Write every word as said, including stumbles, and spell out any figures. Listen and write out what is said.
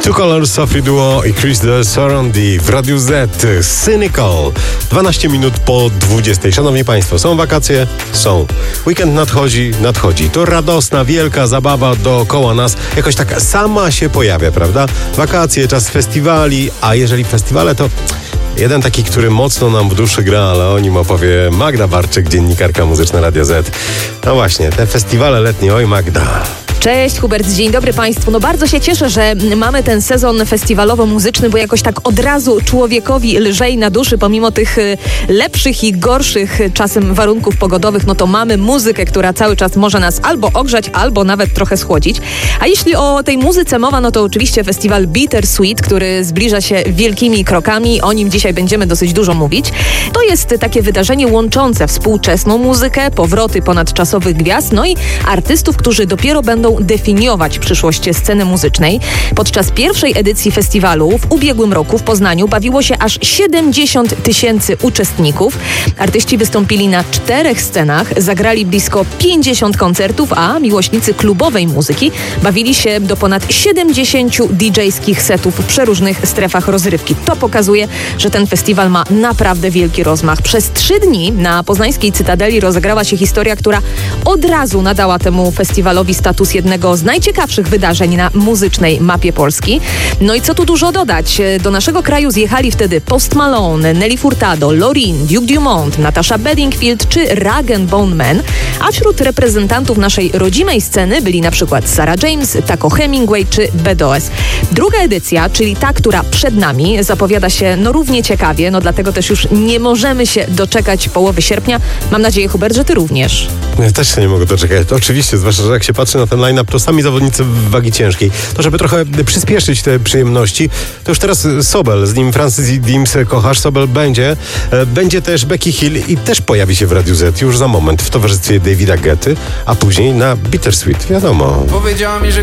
Two Colors, Sophie Duo i Chris de Sorandi w Radiu Z. Cynical. dwanaście minut po dwudziestej. Szanowni Państwo, są wakacje? Są. Weekend nadchodzi? Nadchodzi. To radosna, wielka zabawa dookoła nas jakoś tak sama się pojawia, prawda? Wakacje, czas festiwali, a jeżeli festiwale, to jeden taki, który mocno nam w duszy gra, ale o nim opowie Magda Barczyk, dziennikarka muzyczna Radia Z. No właśnie, te festiwale letnie, oj Magda. Cześć, Hubert, dzień dobry Państwu. No bardzo się cieszę, że mamy ten sezon festiwalowo-muzyczny, bo jakoś tak od razu człowiekowi lżej na duszy, pomimo tych lepszych i gorszych czasem warunków pogodowych, no to mamy muzykę, która cały czas może nas albo ogrzać, albo nawet trochę schłodzić. A jeśli o tej muzyce mowa, no to oczywiście festiwal Bittersweet, który zbliża się wielkimi krokami. O nim dzisiaj będziemy dosyć dużo mówić. To jest takie wydarzenie łączące współczesną muzykę, powroty ponadczasowych gwiazd, no i artystów, którzy dopiero będą definiować przyszłość sceny muzycznej. Podczas pierwszej edycji festiwalu w ubiegłym roku w Poznaniu bawiło się aż siedemdziesiąt tysięcy uczestników. Artyści wystąpili na czterech scenach, zagrali blisko pięćdziesiąt koncertów, a miłośnicy klubowej muzyki bawili się do ponad siedemdziesięciu didżejskich setów w przeróżnych strefach rozrywki. To pokazuje, że ten festiwal ma naprawdę wielki rozmach. Przez trzy dni na poznańskiej Cytadeli rozegrała się historia, która od razu nadała temu festiwalowi status jednego z najciekawszych wydarzeń na muzycznej mapie Polski. No i co tu dużo dodać? Do naszego kraju zjechali wtedy Post Malone, Nelly Furtado, Loreen, Duke Dumont, Natasha Bedingfield czy Rag and Bone Man, a wśród reprezentantów naszej rodzimej sceny byli na przykład Sarah James, Taco Hemingway czy B D O S. Druga edycja, czyli ta, która przed nami, zapowiada się no równie ciekawie, no dlatego też już nie możemy się doczekać połowy sierpnia. Mam nadzieję, Hubert, że ty również. Ja też się nie mogę doczekać. Oczywiście, zwłaszcza, że jak się patrzy na ten line-up, to sami zawodnicy w wagi ciężkiej. To żeby trochę przyspieszyć te przyjemności, to już teraz Sobel, z nim Francis i Dims Kochasz. Sobel będzie. Będzie też Becky Hill i też pojawi się w Radiu Z już za moment w towarzystwie Davida Guetty, a później na Bittersweet, wiadomo. Powiedziała mi, że